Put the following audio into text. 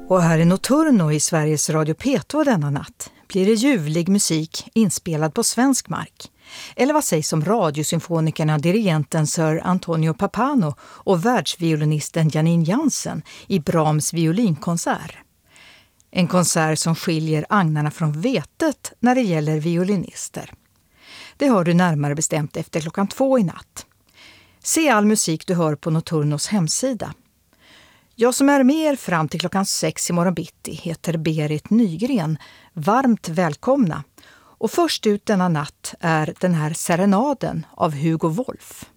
Och här i Notturno i Sveriges Radio P2 denna natt blir det ljuvlig musik inspelad på svensk mark. Eller vad sägs om radiosymfonikerna, dirigenten Sir Antonio Pappano och världsviolinisten Janine Jansen i Brahms violinkonsert. En konsert som skiljer agnarna från vetet när det gäller violinister. Det hör du närmare bestämt efter 2:00 i natt. Se all musik du hör på Notturnos hemsida. Jag som är med er fram till 6:00 i morgon bitti heter Berit Nygren. Varmt välkomna. Och först ut denna natt är den här serenaden av Hugo Wolf.